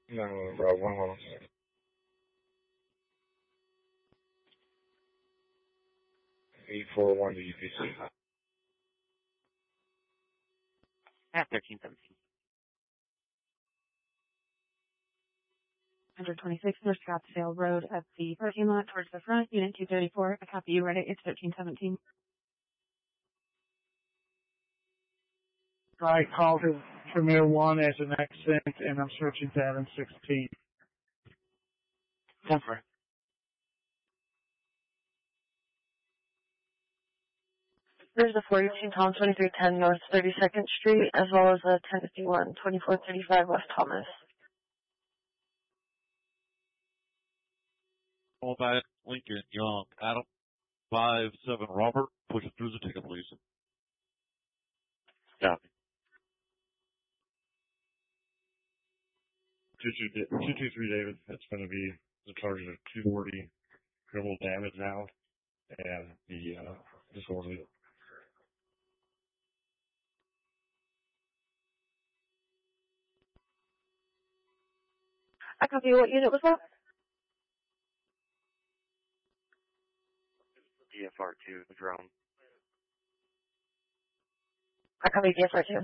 No, bro, hold on a second. 841 to UPC. At 1317. 126 North Scottsdale Road at the parking lot towards the front, Unit 234. I copy you, ready. It's 1317. I called it Premier 1 as an accent, and I'm searching that in 16. Denver. There's the 418 Tom 2310 North 32nd Street, as well as the 1051 2435 West Thomas. All back, Lincoln, Young, Adam, 5-7, Robert, push it through the ticket, please. Copy. 223 David, that's going to be the charge of 240 criminal damage now, and the disorderly. I copy what unit was that? DFR2, the drone. I copy DSR2.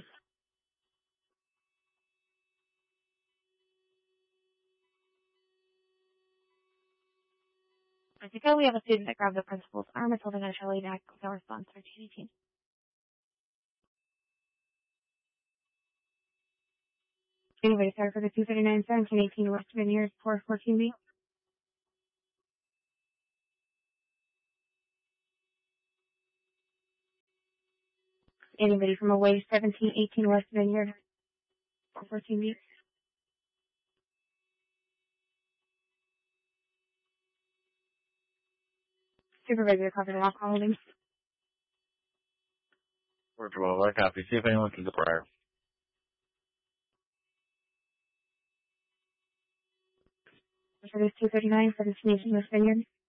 I think we have a student that grabbed the principal's arm. It's holding on Charlie back with our response 1318. Anybody sorry for the 239 1718 West Vineyard 414B? Anybody from away 1718 West Vineyard 414B? Supervisor covered in alcohol holding. 412, I copy. See if anyone can the prior. For this 239 1718 West Vineyard.